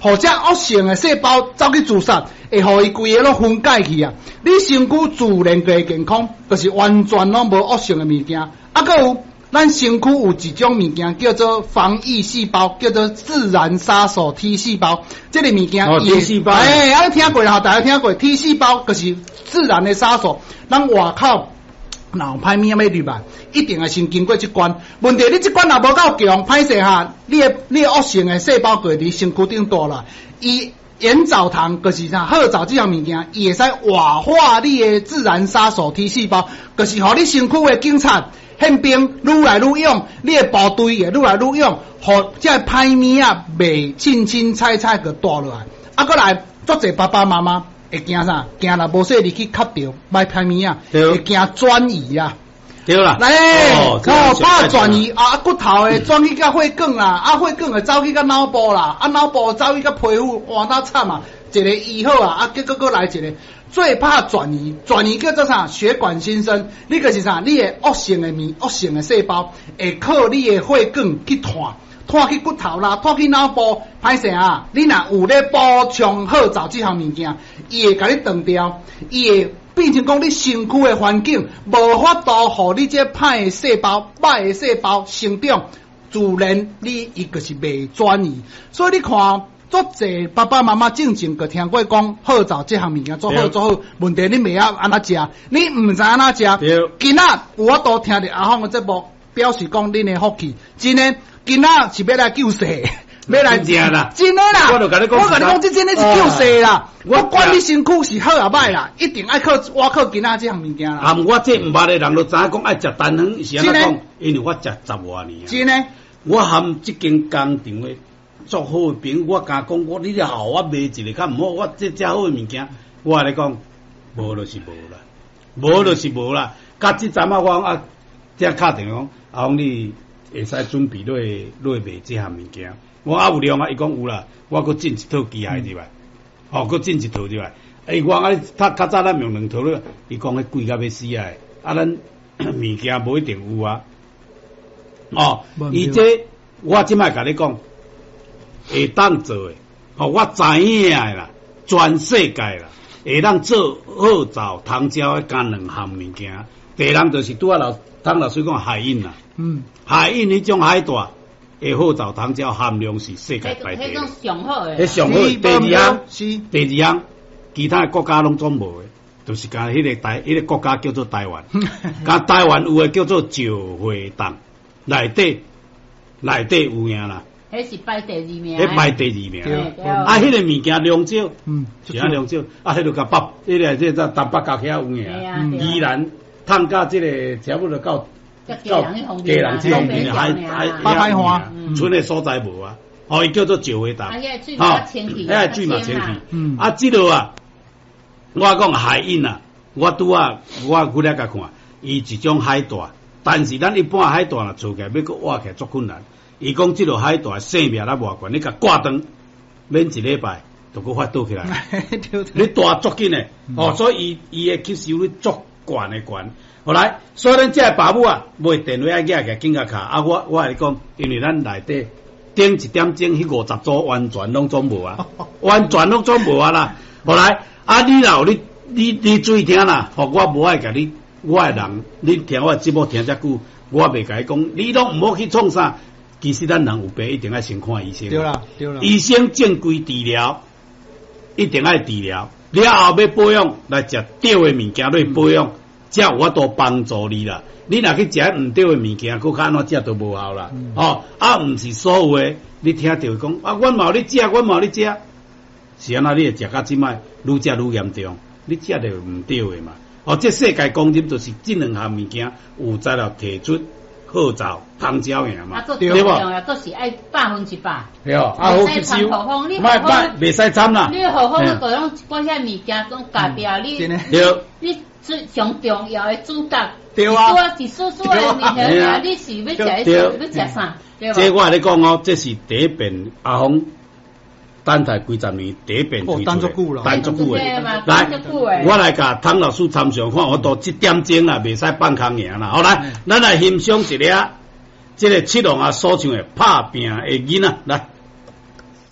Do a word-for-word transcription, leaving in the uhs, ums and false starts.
或者恶性的细胞走去自杀，会互伊规个拢分解去啊。你身躯自然就会健康，就是完全拢无恶性的物件。啊，搁有咱身躯有一种物件叫做防疫细胞，叫做自然杀手 T 细胞。这个物件， 哦 ，T 细胞， 哎，啊，你听过啦？大家听过 T 细胞就是自然的杀手。咱外口若有歹物要入来，一定要先经过这关。问题你这关若无够强，歹势哈，你的你的恶性的细胞就会伫身躯顶大啦。伊盐藻糖就是啥？褐藻这项物件，伊会使活化你的自然杀手 T 细胞，就是互你身躯的警察宪兵愈来愈勇，你的部队也愈来愈勇，互这歹物啊袂凊凊彩彩个大落来。啊，过来，足侪爸爸妈妈会惊啥？惊若无说你去吸着买歹物啊，会惊转移啊。 对啦， 来，哦，怕转移啊，骨头诶转去到血管啦，啊，血管诶走去到脑部啦，啊，脑部走去到皮肤，哇，那惨啊！一个医好啊，啊，结果搁来一个，最怕转移，转移叫做啥？血管新生，你个是啥？你诶恶性诶物，恶性诶细胞会靠你诶血管去探，探去骨头啦，探去脑部，歹势啊！你若有咧补充褐藻这项物件，伊会甲你断掉，伊会。变成讲你身躯的环境无法度互你这歹的细胞、歹的细胞生长，自然你伊就是袂转移。所以你看，足侪爸爸妈妈正正个听过讲褐藻这项物件做好做好，问题你袂晓安怎食，你毋知安怎食。今仔有法度听着阿芳的节目，表示讲恁的福气，真诶，今仔是要来救世。要来真啦， 真诶啦！ 我就甲你讲， 我甲你讲，这真诶是救世啦！我管你身躯是好也歹啦，一定爱靠我靠囡仔这项物件啦。 啊，我这毋捌的人都知影讲爱食蛋黄是安怎讲，因为我食十外年啊。 真诶， 我含即间工厂诶足好诶朋友，我甲讲，我你咧互我卖一个较毋好，我这遮好诶物件，我来讲，无就是无啦，无就是无啦。甲即阵啊，我啊，这敲电话讲，阿公你会使准备落落卖这项物件。我啊有量啊，伊讲有啦，我搁进一套机械入来，哦，搁进一套入来。诶，我啊，较较早咱用两套咧，伊讲迄贵甲要死啊！啊，咱物件无一定有啊。哦，伊这我即摆甲你讲，会当做诶，哦，我知影诶啦，全世界啦，会当做褐藻、糖胶诶，干两项物件。第二就是拄啊老汤老师讲海印啦，嗯，海印迄种海带。诶，褐藻糖胶含量是世界排第一，迄种上好诶。 迄上好。第二项，第二项，其他国家拢总无诶，就是甲迄个台，迄个国家叫做台湾，甲台湾有诶叫做石灰蛋，内底内底有影啦。 迄是排第二名。 迄排第二名。啊，迄个物件量少，嗯，是啊量少，啊，迄个甲北，迄个即个台北角遐有影，依然探到即个差不多到。 到家人这方面还还八海花， 村的所在无啊，哦，伊叫做石灰蛋， 啊，遐水嘛清气， 遐水嘛清气，嗯，啊，即落啊，我讲海印啊，我拄啊，我过来甲看，伊一种海带，但是咱一般海带若做起来要搁挖起来足困难，伊讲即落海带生命力偌悬，你甲挂断，免一礼拜就搁发倒起来，你大足紧诶，哦，所以伊伊诶吸收率足悬诶悬。后来，所以咱这爸母啊，买电话啊，寄个紧甲卡啊，我我来讲，因为咱内底顶一点钟迄五十组完全拢总无啊，完全拢总无啊啦。后来啊，你老你你你注意听啦，吼，我无爱甲你，我诶人，你听我节目听遮久，我袂甲你讲，你拢毋好去创啥。其实咱人有病一定要先看医生， 对啦对啦， 医生正规治疗，一定要治疗，了后要保养，来食对诶物件来保养。才有法度帮助你啦！你若去食毋对诶物件，佮较安怎食都无效啦。嗯、哦，啊，毋是所有诶，你听到讲啊，阮嘛有咧食，阮嘛有咧食，是安那你会食到即摆愈食愈严重，你食着毋对诶嘛。哦，这世界公认就是这两项物件有材料提出褐藻、糖胶样嘛， 对不？都是爱百分之百。 对哦，啊好吸收， 你卖卖袂使掺啦。 你何况你个种嗰些物件种加掉，你你最上重要的主角， 对啊， 是素素的物件，你是要食要食啥？ 这我来讲哦，这是第一遍阿峰等待几十年第一遍推出的，等足久诶。来，我来甲汤老师参详看，我到七点钟啦，袂使放空赢啦。好来，咱来欣赏一个，这个七龙啊所唱的拍拼的囡仔来。